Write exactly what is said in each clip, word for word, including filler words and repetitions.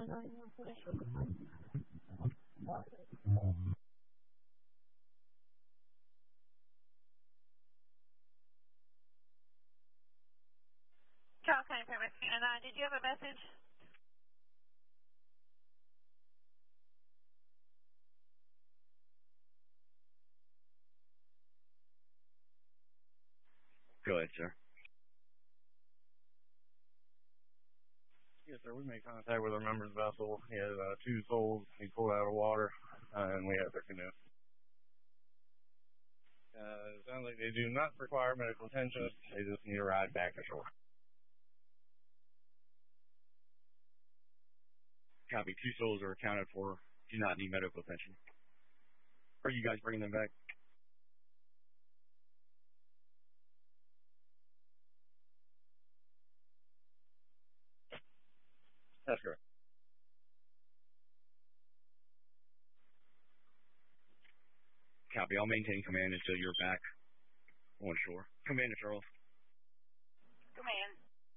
Charles County Permit and uh, did you have a message? Go ahead, sir. Yes, sir. We made contact with our member's vessel. He had uh, two souls. He pulled out of water, uh, and we have their canoe. Uh, it sounds like they do not require medical attention. They just need a ride back to shore. Copy. Two souls are accounted for. Do not need medical attention. Are you guys bringing them back? That's correct. Copy. I'll maintain command until you're back on shore. Commander Charles. Command.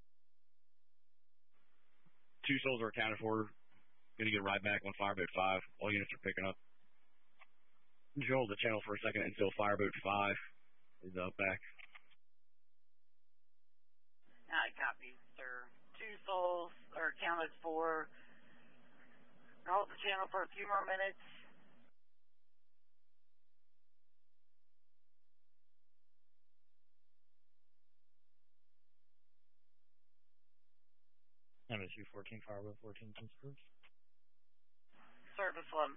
Two souls are accounted for. Going to get a ride back on Fireboat five. All units are picking up. Control the channel for a second until Fireboat five is up back. I copy, sir. Two souls are accounted for. Hold the channel for a few more minutes. M S U fourteen, Fireboat fourteen, Pittsburgh. Service eleven.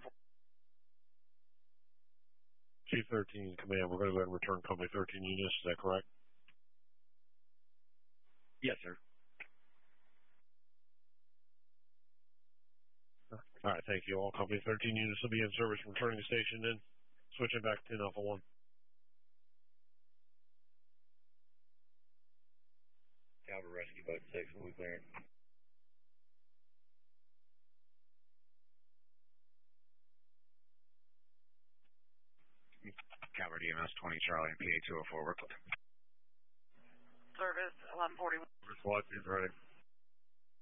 Chief thirteen, command. We're going to go ahead and return company thirteen units. Is that correct? Yes, sir. All right, thank you. All company thirteen units will be in service, returning to station, then switching back to Alpha one. Calvary Rescue Boat six will be clearing. Calvary D M S twenty Charlie and P A two oh four, we're clear. Service eleven forty-one. Service watch is ready.